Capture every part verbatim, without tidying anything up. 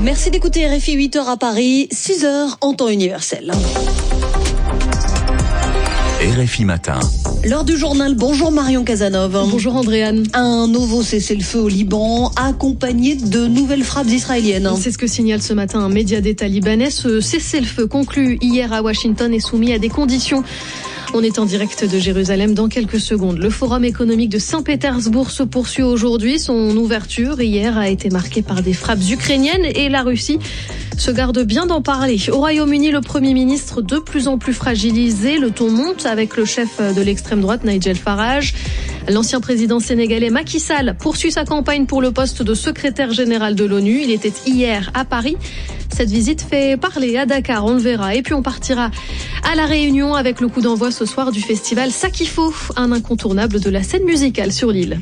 Merci d'écouter R F I, huit heures à Paris, six heures en temps universel. R F I Matin. L'heure du journal, bonjour Marion Casanov. Bonjour Andréane. Un nouveau cessez-le-feu au Liban, accompagné de nouvelles frappes israéliennes. C'est ce que signale ce matin un média d'État libanais. Ce cessez-le-feu conclu hier à Washington est soumis à des conditions. On est en direct de Jérusalem dans quelques secondes. Le forum économique de Saint-Pétersbourg se poursuit aujourd'hui. Son ouverture hier a été marquée par des frappes ukrainiennes et la Russie se garde bien d'en parler. Au Royaume-Uni, le Premier ministre de plus en plus fragilisé. Le ton monte avec le chef de l'extrême droite, Nigel Farage. L'ancien président sénégalais Macky Sall poursuit sa campagne pour le poste de secrétaire général de l'ONU. Il était hier à Paris. Cette visite fait parler à Dakar, on le verra. Et puis on partira à La Réunion avec le coup d'envoi ce soir du festival Ça qu'il faut, un incontournable de la scène musicale sur l'île.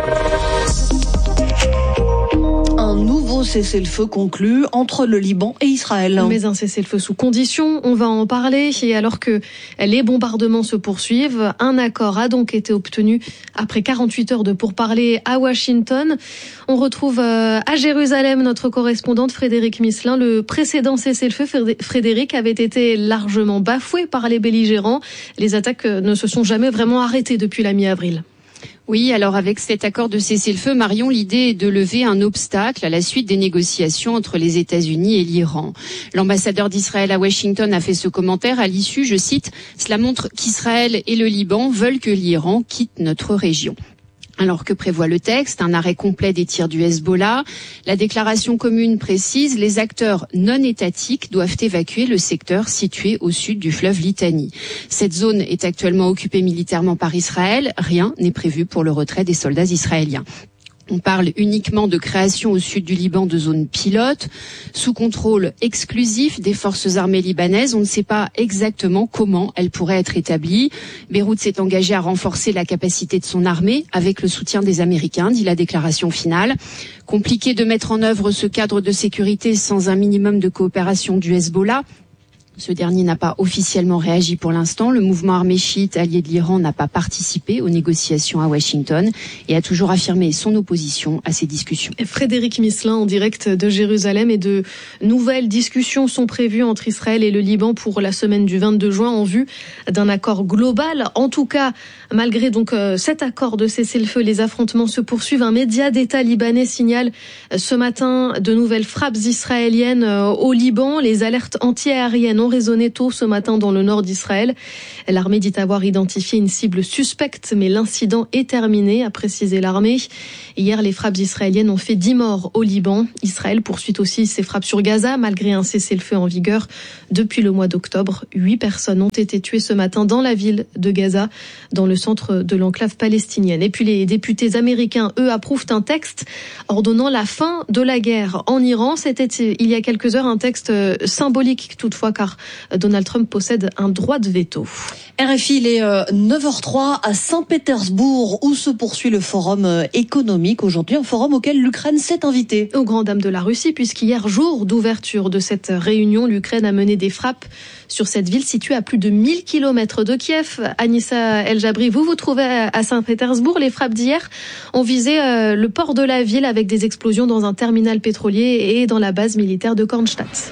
Un nouveau cessez-le-feu conclu entre le Liban et Israël. Mais un cessez-le-feu sous condition, on va en parler. Et alors que les bombardements se poursuivent, un accord a donc été obtenu après quarante-huit heures de pourparlers à Washington. On retrouve à Jérusalem notre correspondante Frédéric Misselin. Le précédent cessez-le-feu, Frédéric, avait été largement bafoué par les belligérants. Les attaques ne se sont jamais vraiment arrêtées depuis la mi-avril. Oui, alors avec cet accord de cessez-le-feu, Marion, l'idée est de lever un obstacle à la suite des négociations entre les États-Unis et l'Iran. L'ambassadeur d'Israël à Washington a fait ce commentaire à l'issue, je cite, « Cela montre qu'Israël et le Liban veulent que l'Iran quitte notre région ». Alors que prévoit le texte, un arrêt complet des tirs du Hezbollah. La déclaration commune précise, les acteurs non étatiques doivent évacuer le secteur situé au sud du fleuve Litani. Cette zone est actuellement occupée militairement par Israël. Rien n'est prévu pour le retrait des soldats israéliens. On parle uniquement de création au sud du Liban de zones pilotes, sous contrôle exclusif des forces armées libanaises. On ne sait pas exactement comment elles pourraient être établies. Beyrouth s'est engagée à renforcer la capacité de son armée avec le soutien des Américains, dit la déclaration finale. Compliqué de mettre en œuvre ce cadre de sécurité sans un minimum de coopération du Hezbollah. Ce dernier n'a pas officiellement réagi pour l'instant. Le mouvement armé chiite allié de l'Iran n'a pas participé aux négociations à Washington et a toujours affirmé son opposition à ces discussions. Frédéric Misselin en direct de Jérusalem, et de nouvelles discussions sont prévues entre Israël et le Liban pour la semaine du vingt-deux juin en vue d'un accord global. En tout cas, malgré donc cet accord de cessez-le-feu, les affrontements se poursuivent. Un média d'État libanais signale ce matin de nouvelles frappes israéliennes au Liban. Les alertes anti-aériennes ont résonné tôt ce matin dans le nord d'Israël. L'armée dit avoir identifié une cible suspecte, mais l'incident est terminé, a précisé l'armée. Hier, les frappes israéliennes ont fait dix morts au Liban. Israël poursuit aussi ses frappes sur Gaza, malgré un cessez-le-feu en vigueur depuis le mois d'octobre. Huit personnes ont été tuées ce matin dans la ville de Gaza, dans le centre de l'enclave palestinienne. Et puis les députés américains, eux, approuvent un texte ordonnant la fin de la guerre en Iran. C'était il y a quelques heures un texte symbolique toutefois, car Donald Trump possède un droit de veto. R F I, il est neuf heures zéro trois à Saint-Pétersbourg, où se poursuit le forum économique. Aujourd'hui, un forum auquel l'Ukraine s'est invitée. Aux grandes dames de la Russie, puisqu'hier, jour d'ouverture de cette réunion, l'Ukraine a mené des frappes sur cette ville située à plus de mille kilomètres de Kiev. Anissa El-Jabri, vous vous trouvez à Saint-Pétersbourg. Les frappes d'hier ont visé le port de la ville avec des explosions dans un terminal pétrolier et dans la base militaire de Kronstadt.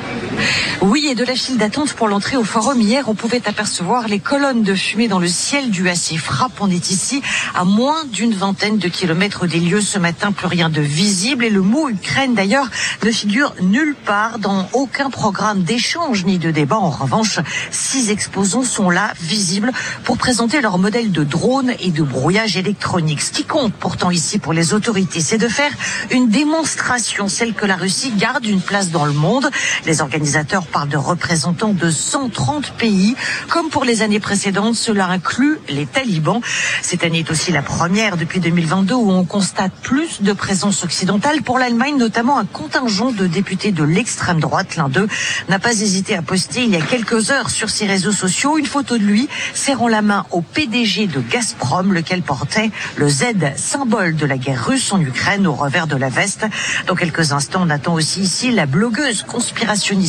Oui, et de la file d'attente pour l'entrée au forum hier, on pouvait apercevoir les colonnes de fumée dans le ciel dû à ces frappes. On est ici à moins d'une vingtaine de kilomètres des lieux ce matin, plus rien de visible. Et le mot Ukraine, d'ailleurs, ne figure nulle part dans aucun programme d'échange ni de débat. En revanche, six exposants sont là, visibles, pour présenter leur modèle de drone et de brouillage électronique. Ce qui compte pourtant ici pour les autorités, c'est de faire une démonstration, celle que la Russie garde une place dans le monde. Les organisateurs parlent de représentants de cent trente pays. Comme pour les années précédentes, cela inclut les talibans. Cette année est aussi la première depuis deux mille vingt-deux où on constate plus de présence occidentale. Pour l'Allemagne, notamment un contingent de députés de l'extrême droite. L'un d'eux n'a pas hésité à poster il y a quelques heures sur ses réseaux sociaux une photo de lui serrant la main au P D G de Gazprom, lequel portait le Z, symbole de la guerre russe en Ukraine, au revers de la veste. Dans quelques instants, on attend aussi ici la blogueuse conspirationniste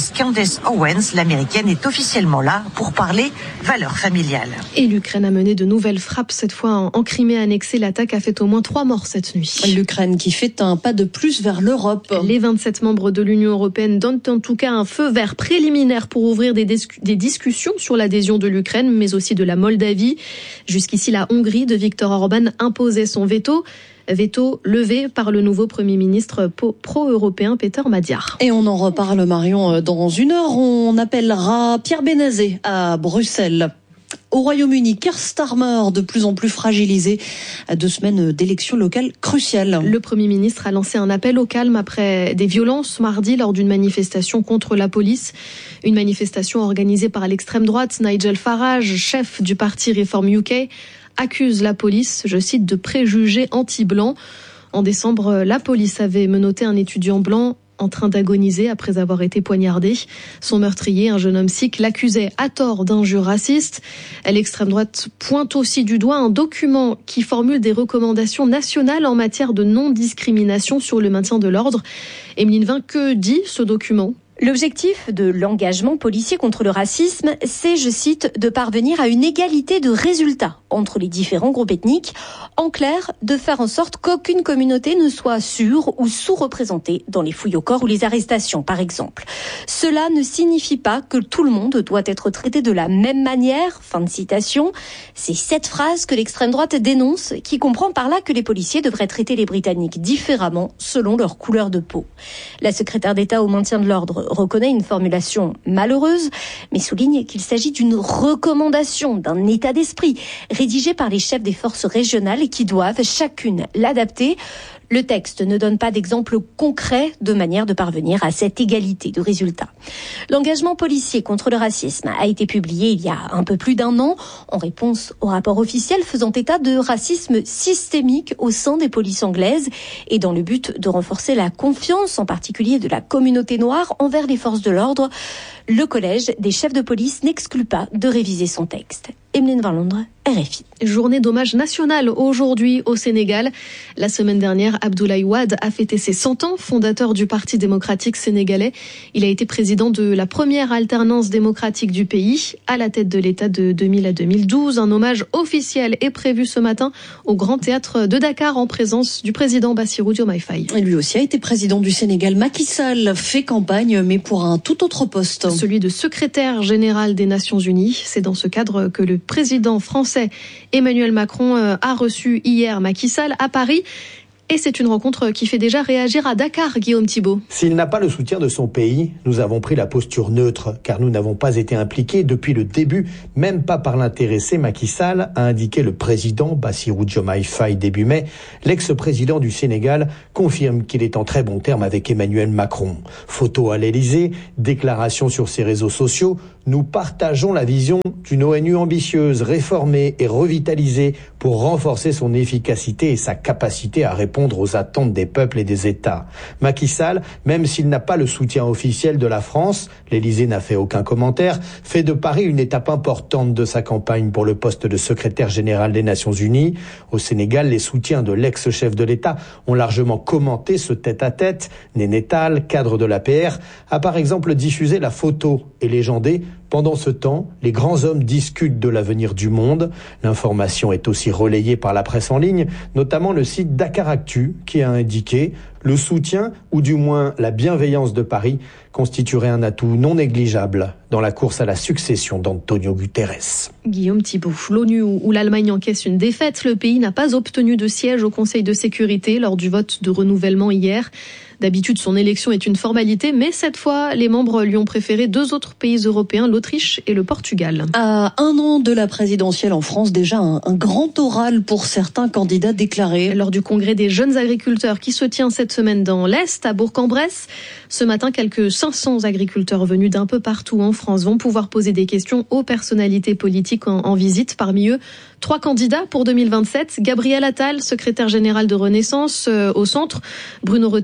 Anglaise Candace Owens, l'américaine, est officiellement là pour parler valeurs familiales. Et l'Ukraine a mené de nouvelles frappes, cette fois en Crimée annexée. L'attaque a fait au moins trois morts cette nuit. L'Ukraine qui fait un pas de plus vers l'Europe. Les vingt-sept membres de l'Union européenne donnent en tout cas un feu vert préliminaire pour ouvrir des, discu- des discussions sur l'adhésion de l'Ukraine, mais aussi de la Moldavie. Jusqu'ici, la Hongrie de Viktor Orban imposait son veto. Veto levé par le nouveau Premier ministre pro-européen Peter Magyar. Et on en reparle, Marion, dans une heure. On appellera Pierre Bénazet à Bruxelles. Au Royaume-Uni, Keir Starmer, de plus en plus fragilisé à deux semaines d'élections locales cruciales. Le Premier ministre a lancé un appel au calme après des violences mardi lors d'une manifestation contre la police. Une manifestation organisée par l'extrême droite. Nigel Farage, chef du parti Reform U K, accuse la police, je cite, de préjugés anti-blancs. En décembre, la police avait menotté un étudiant blanc en train d'agoniser après avoir été poignardé. Son meurtrier, un jeune homme sikh, l'accusait à tort d'injures racistes. L'extrême droite pointe aussi du doigt un document qui formule des recommandations nationales en matière de non-discrimination sur le maintien de l'ordre. Emeline Vin, que dit ce document ? L'objectif de l'engagement policier contre le racisme, c'est, je cite, de parvenir à une égalité de résultats entre les différents groupes ethniques. En clair, de faire en sorte qu'aucune communauté ne soit sur- ou sous-représentée dans les fouilles au corps ou les arrestations, par exemple. Cela ne signifie pas que tout le monde doit être traité de la même manière. Fin de citation. C'est cette phrase que l'extrême droite dénonce, qui comprend par là que les policiers devraient traiter les Britanniques différemment selon leur couleur de peau. La secrétaire d'État au maintien de l'ordre reconnaît une formulation malheureuse, mais souligne qu'il s'agit d'une recommandation, d'un état d'esprit, rédigé par les chefs des forces régionales et qui doivent chacune l'adapter. Le texte ne donne pas d'exemple concret de manière de parvenir à cette égalité de résultats. L'engagement policier contre le racisme a été publié il y a un peu plus d'un an en réponse au rapport officiel faisant état de racisme systémique au sein des polices anglaises et dans le but de renforcer la confiance, en particulier de la communauté noire, envers les forces de l'ordre. Le collège des chefs de police n'exclut pas de réviser son texte. Emeline Van Londres, R F I. Journée d'hommage national aujourd'hui au Sénégal. La semaine dernière, Abdoulaye Wade a fêté ses cent ans, fondateur du Parti démocratique sénégalais. Il a été président de la première alternance démocratique du pays, à la tête de l'État de deux mille à deux mille douze. Un hommage officiel est prévu ce matin au Grand Théâtre de Dakar en présence du président Bassirou Diomaye Faye. Et lui aussi a été président du Sénégal. Macky Sall fait campagne, mais pour un tout autre poste. Celui de secrétaire général des Nations Unies. C'est dans ce cadre que le président français Emmanuel Macron a reçu hier Macky Sall à Paris. Et c'est une rencontre qui fait déjà réagir à Dakar, Guillaume Thibault. S'il n'a pas le soutien de son pays, nous avons pris la posture neutre, car nous n'avons pas été impliqués depuis le début, même pas par l'intéressé Macky Sall, a indiqué le président Bassirou Diomaye Faye début mai. L'ex-président du Sénégal confirme qu'il est en très bon terme avec Emmanuel Macron. Photo à l'Élysée, déclaration sur ses réseaux sociaux, nous partageons la vision d'une O N U ambitieuse, réformée et revitalisée pour renforcer son efficacité et sa capacité à répondre aux attentes des peuples et des États. Macky Sall, même s'il n'a pas le soutien officiel de la France, l'Élysée n'a fait aucun commentaire, fait de Paris une étape importante de sa campagne pour le poste de secrétaire général des Nations Unies. Au Sénégal, les soutiens de l'ex-chef de l'État ont largement commenté ce tête-à-tête. Néné Tall, cadre de l'A P R, a par exemple diffusé la photo et légendé. Pendant ce temps, les grands hommes discutent de l'avenir du monde. L'information est aussi relayée par la presse en ligne, notamment le site Dakaractu, qui a indiqué le soutien, ou du moins la bienveillance de Paris, constituerait un atout non négligeable dans la course à la succession d'Antonio Guterres. Guillaume Thibault, l'ONU où l'Allemagne encaisse une défaite, le pays n'a pas obtenu de siège au Conseil de sécurité lors du vote de renouvellement hier. D'habitude, son élection est une formalité, mais cette fois, les membres lui ont préféré deux autres pays européens, l'Autriche et le Portugal. À un an de la présidentielle en France, déjà un, un grand oral pour certains candidats déclarés. Lors du congrès des jeunes agriculteurs qui se tient cette semaine dans l'Est, à Bourg-en-Bresse, ce matin, quelques cinq cents agriculteurs venus d'un peu partout en France vont pouvoir poser des questions aux personnalités politiques en, en visite. Parmi eux, trois candidats pour deux mille vingt-sept. Gabriel Attal, secrétaire général de Renaissance euh, au centre. Bruno Retailleau, président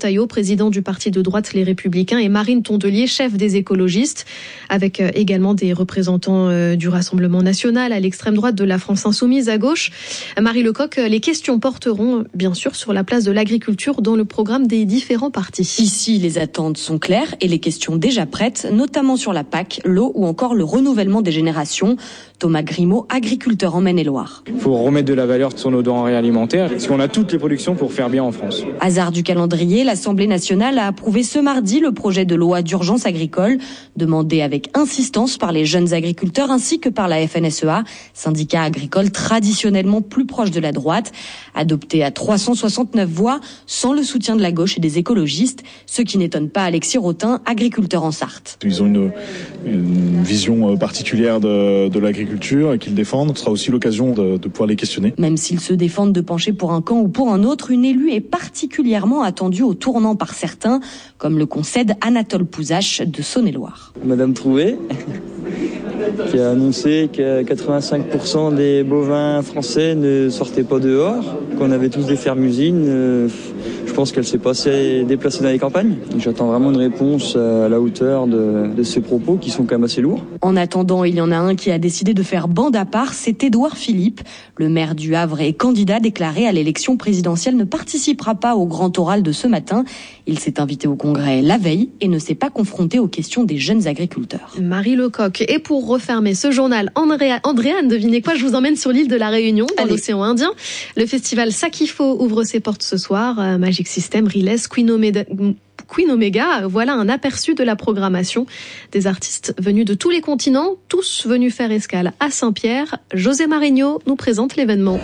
président du parti de droite Les Républicains, et Marine Tondelier, chef des écologistes, avec également des représentants du Rassemblement national à l'extrême droite, de la France insoumise à gauche. Marie Lecoq, les questions porteront bien sûr sur la place de l'agriculture dans le programme des différents partis. Ici, les attentes sont claires et les questions déjà prêtes, notamment sur la P A C, l'eau ou encore le renouvellement des générations. Thomas Grimaud, agriculteur en Maine-et-Loire. Il faut remettre de la valeur sur nos denrées alimentaires, parce qu'on a toutes les productions pour faire bien en France. Hasard du calendrier, l'Assemblée nationale a approuvé ce mardi le projet de loi d'urgence agricole, demandé avec insistance par les jeunes agriculteurs ainsi que par la F N S E A, syndicat agricole traditionnellement plus proche de la droite, adopté à trois cent soixante-neuf voix, sans le soutien de la gauche et des écologistes, ce qui n'étonne pas Alexis Rotin, agriculteur en Sarthe. Ils ont une, une vision particulière de, de l'agriculture et qu'ils défendent. Ce sera aussi l'occasion de, de pouvoir les questionner. Même s'ils se défendent de pencher pour un camp ou pour un autre, une élue est particulièrement attendue au tournant par certains, comme le concède Anatole Pouzache de Saône-et-Loire. Madame Trouvé, qui a annoncé que quatre-vingt-cinq pour cent des bovins français ne sortaient pas dehors, qu'on avait tous des fermes-usines. Euh, je pense qu'elle s'est passée déplacée dans les campagnes. J'attends vraiment une réponse à la hauteur de, de ces propos qui sont quand même assez lourds. En attendant, il y en a un qui a décidé de faire bande à part, c'est Édouard Philippe. Le maire du Havre et candidat déclaré à l'élection présidentielle ne participera pas au grand oral de ce matin. Il s'est invité au congrès la veille et ne s'est pas confronté aux questions des jeunes agriculteurs. Marie Lecoq. Et pour refermer ce journal, Andrea, Andréane, devinez quoi, je vous emmène sur l'île de la Réunion, dans Allez. l'océan Indien. Le festival Sakifo ouvre ses portes ce soir. Magic System, Riles, Queen Omega... Queen Omega, voilà un aperçu de la programmation. Des artistes venus de tous les continents, tous venus faire escale à Saint-Pierre. José Marigno nous présente l'événement.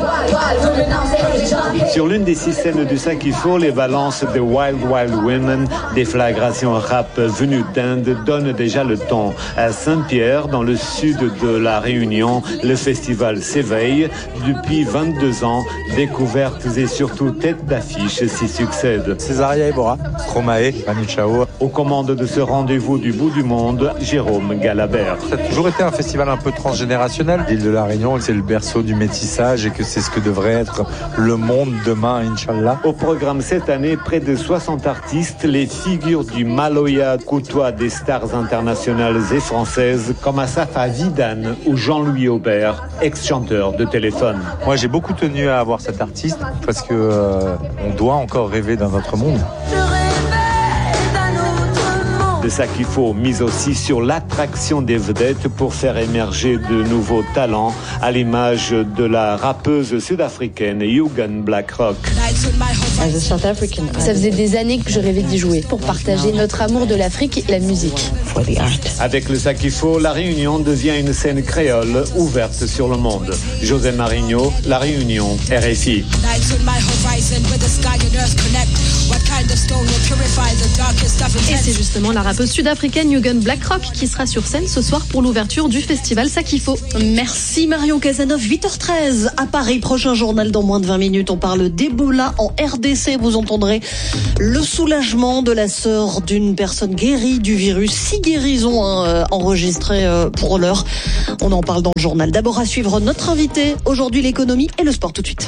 Sur l'une des six scènes du Sakifo, les balances de Wild Wild Women, déflagration rap venue d'Inde, donnent déjà le ton. À Saint-Pierre, dans le sud de la Réunion, le festival s'éveille. Depuis vingt-deux ans, découvertes et surtout têtes d'affiche s'y succèdent. Césaria Ebora, Stromae, Manu Chao. Aux commandes de ce rendez-vous du bout du monde, Jérôme Galabert. Ça a toujours été un festival un peu transgénérationnel. L'île de la Réunion, c'est le berceau du métissage et que c'est ce que devrait être le monde demain, Inch'Allah. Au programme cette année, près de soixante artistes, les figures du Maloya côtoient des stars internationales et françaises comme Assafa Vidane ou Jean-Louis Aubert, ex-chanteur de Téléphone. Moi, j'ai beaucoup tenu à avoir cet artiste parce que euh, on doit encore rêver d'un autre monde. De Sakifo mise aussi sur l'attraction des vedettes pour faire émerger de nouveaux talents, à l'image de la rappeuse sud-africaine Yugan Blackrock. Ça faisait des années que je rêvais d'y jouer pour partager notre amour de l'Afrique et la musique. Avec le Sakifo, la Réunion devient une scène créole ouverte sur le monde. José Marigno, La Réunion, R F I. Et c'est justement la rappeuse sud-africaine Yugan Blackrock qui sera sur scène ce soir pour l'ouverture du festival Sakifo. Merci Marion Cazeneuve, huit heures treize à Paris. Prochain journal dans moins de vingt minutes. On parle d'Ebola en R D C. Vous entendrez le soulagement de la sœur d'une personne guérie du virus. Six guérisons hein, enregistrées pour l'heure. On en parle dans le journal. D'abord à suivre notre invité. Aujourd'hui l'économie et le sport tout de suite.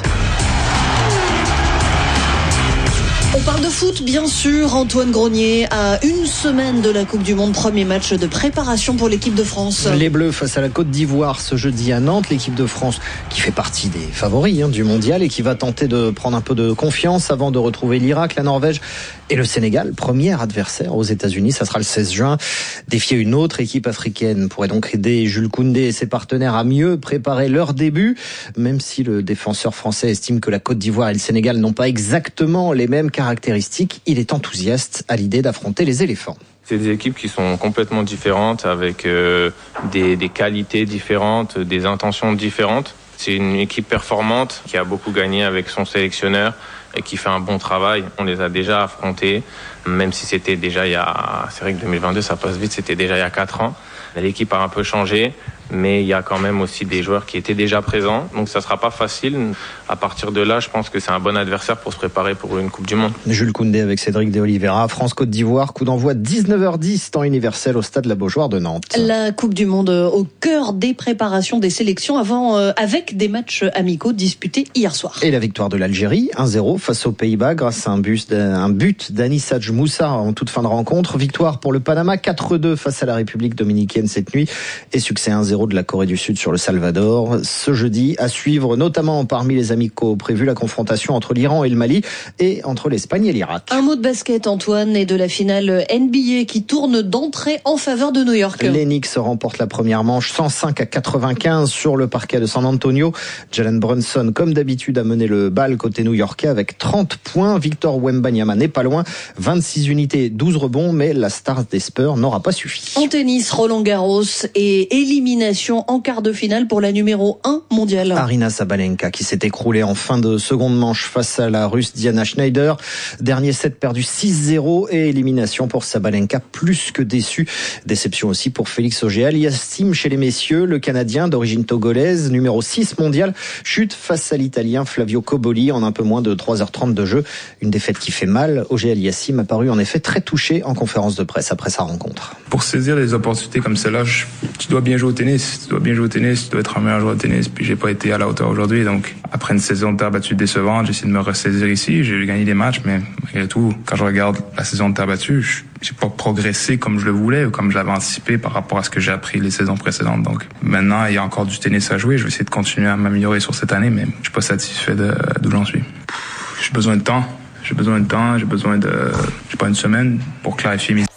On parle de foot, bien sûr. Antoine Grenier, à une semaine de la Coupe du Monde, premier match de préparation pour l'équipe de France. Les Bleus face à la Côte d'Ivoire ce jeudi à Nantes. L'équipe de France qui fait partie des favoris hein, du mondial et qui va tenter de prendre un peu de confiance avant de retrouver l'Irak, la Norvège et le Sénégal. Premier adversaire aux États-Unis, ça sera le seize juin. Défier une autre équipe africaine pourrait donc aider Jules Koundé et ses partenaires à mieux préparer leur début. Même si le défenseur français estime que la Côte d'Ivoire et le Sénégal n'ont pas exactement les mêmes caractéristiques, il est enthousiaste à l'idée d'affronter les éléphants. C'est des équipes qui sont complètement différentes, avec euh, des, des qualités différentes, des intentions différentes. C'est une équipe performante qui a beaucoup gagné avec son sélectionneur et qui fait un bon travail. On les a déjà affrontés, même si c'était déjà il y a... C'est vrai que deux mille vingt-deux, ça passe vite, c'était déjà il y a quatre ans. L'équipe a un peu changé, mais il y a quand même aussi des joueurs qui étaient déjà présents. Donc ça ne sera pas facile. À partir de là, je pense que c'est un bon adversaire pour se préparer pour une Coupe du Monde. Jules Koundé avec Cédric de Oliveira. France-Côte d'Ivoire, coup d'envoi dix-neuf heures dix, temps universel au stade La Beaujoire de Nantes. La Coupe du Monde au cœur des préparations des sélections avant, euh, avec des matchs amicaux disputés hier soir. Et la victoire de l'Algérie, un zéro face aux Pays-Bas grâce à un but, un but d'Anis Hadj Moussa en toute fin de rencontre. Victoire pour le Panama quatre deux face à la République dominicaine cette nuit et succès un zéro de la Corée du Sud sur le Salvador. Ce jeudi, à suivre notamment parmi les amicaux prévus, la confrontation entre l'Iran et le Mali et entre l'Espagne et l'Irak. Un mot de basket, Antoine, et de la finale N B A qui tourne d'entrée en faveur de New York. Les Knicks remportent la première manche cent cinq à quatre-vingt-quinze sur le parquet de San Antonio. Jalen Brunson, comme d'habitude, a mené le bal côté new-yorkais avec trente points. Victor Wembanyama n'est pas loin. vingt-six unités, douze rebonds, mais la star des Spurs n'aura pas suffi. En tennis, Roland Garros et élimination en quart de finale pour la numéro un mondiale. Aryna Sabalenka qui s'est écroulée en fin de seconde manche face à la Russe Diana Schneider. Dernier set perdu six zéro et élimination pour Sabalenka, plus que déçu. Déception aussi pour Félix Auger-Aliassime chez les messieurs. Le Canadien d'origine togolaise, numéro six mondial, chute face à l'Italien Flavio Cobolli en un peu moins de trois heures trente de jeu. Une défaite qui fait mal. Auger-Aliassime a paru en effet très touché en conférence de presse après sa rencontre. Pour saisir les opportunités comme celle-là, je, tu dois bien jouer au tennis. Tu dois bien jouer au tennis, tu dois être un meilleur joueur de tennis. Puis j'ai pas été à la hauteur aujourd'hui. Donc après une saison de terre battue décevante, j'essaie de me ressaisir ici. J'ai gagné des matchs, mais malgré tout, quand je regarde la saison de terre battue, je j'ai pas progressé comme je le voulais ou comme je l'avais anticipé par rapport à ce que j'ai appris les saisons précédentes. Donc maintenant, il y a encore du tennis à jouer. Je vais essayer de continuer à m'améliorer sur cette année, mais je suis pas satisfait de, d'où j'en suis. J'ai besoin de temps. J'ai besoin de temps. J'ai besoin de, j'ai pas une semaine pour clarifier mes